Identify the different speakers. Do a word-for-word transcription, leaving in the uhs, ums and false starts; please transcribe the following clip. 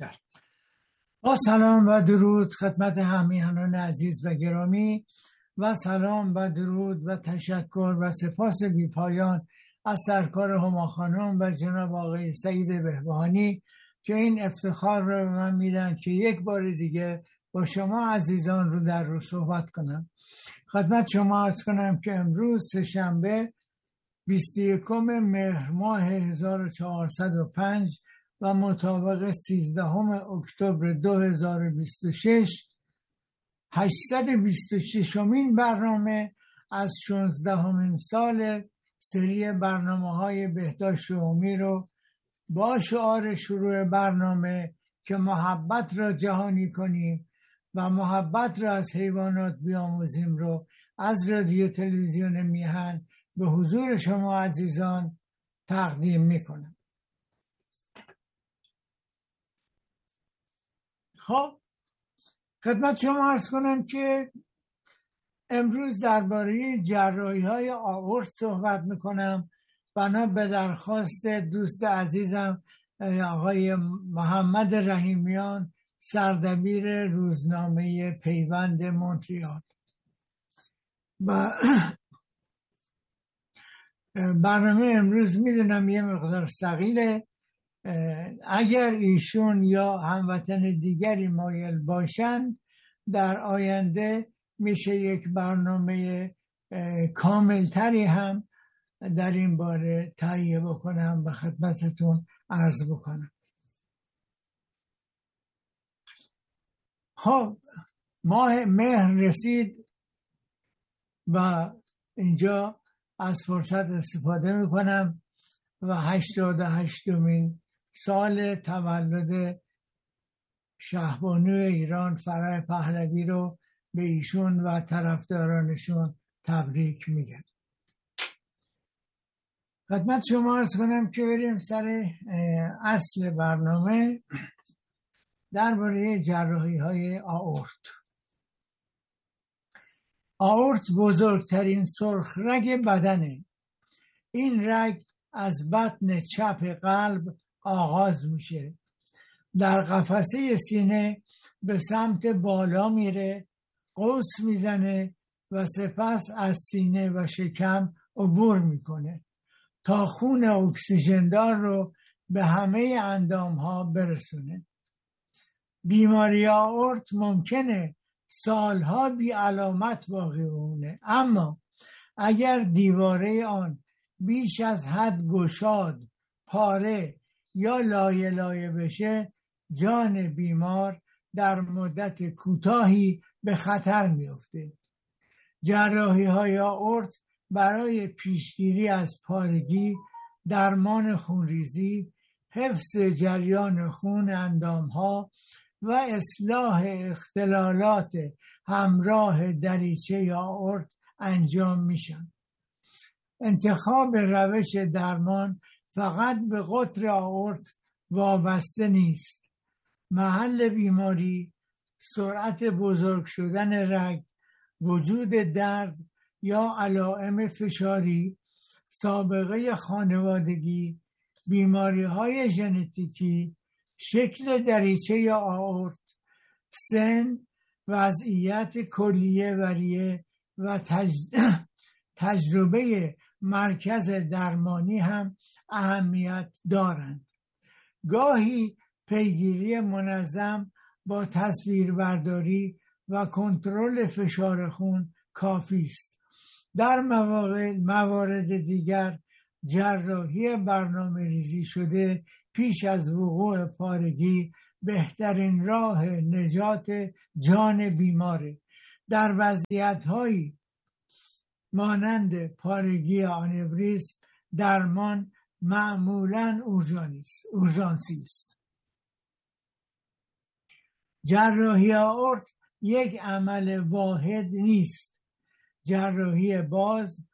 Speaker 1: با سلام و درود خدمت همیهنان عزیز و گرامی و سلام و درود و تشکر و سپاس بیپایان از سرکار هما خانم و جناب آقای سعید بهبهانی که این افتخار رو به من میدن که یک بار دیگه با شما عزیزان رو در رو صحبت کنم. خدمت شما عرض کنم که امروز سه‌شنبه بیست و یکم مهر ماه هزار و چهارصد و پنج و مطابق سیزدهم اکتبر دو هزار و بیست و شش هشتصد و بیست و ششمین برنامه از شانزدهمین سال سری برنامه های بهداشت عمومی رو با شعار شروع برنامه که محبت را جهانی کنیم و محبت را از حیوانات بیاموزیم رو از رادیو تلویزیون میهن به حضور شما عزیزان تقدیم میکنم. خب خدمت شما عرض کنم که امروز درباره جراحی های آئورت صحبت میکنم بنا به درخواست دوست عزیزم آقای محمد رحیمیان سردبیر روزنامه پیوند مونتریال. و برنامه امروز میدونم یه مقدار ثقیله، اگر ایشون یا هموطن دیگری مایل باشند در آینده میشه یک برنامه کاملتری هم در این باره تهیه بکنم و خدمتتون عرض بکنم. خب ماه مهر رسید و اینجا از فرصت استفاده میکنم و هشتاد و هشتمین سال تولد شهبانو ایران فرح پهلوی رو به ایشون و طرفدارانشون تبریک میگم. خدمت شما عرض کنم که بریم سر اصل برنامه درباره جراحی های آئورت. آئورت بزرگترین سرخ رگ بدنه. این رگ از بطن چپ قلب آغاز میشه، در قفسه سینه به سمت بالا میره، قوس میزنه و سپس از سینه و شکم عبور میکنه تا خون اکسیژندار رو به همه اندام ها برسونه. بیماری آئورت ممکنه سالها بی علامت باقی بمونه، اما اگر دیواره آن بیش از حد گشاد، پاره یا لایه لایه بشه، جان بیمار در مدت کوتاهی به خطر میفته. جراحی های آئورت برای پیشگیری از پارگی، درمان خونریزی، حفظ جریان خون اندام ها و اصلاح اختلالات همراه دریچه آئورت انجام میشن. انتخاب روش درمان فقط به قطر آئورت وابسته نیست. محل بیماری، سرعت بزرگ شدن رگ، وجود درد یا علائم فشاری، سابقه خانوادگی، بیماری‌های ژنتیکی، شکل دریچه آئورت، سن، وضعیت کلیه وریه و تج... تجربه مرکز درمانی هم اهمیت دارند. گاهی پیگیری منظم با تصویربرداری و کنترل فشار خون کافی است. در موارد, موارد دیگر جراحی برنامه ریزی شده پیش از وقوع پارگی بهترین راه نجات جان بیماره. در وضعیت‌هایی مانند پارگی آنوریسم درمان معمولاً اورژانسی است. جراحی آئورت یک عمل واحد نیست. جراحی باز،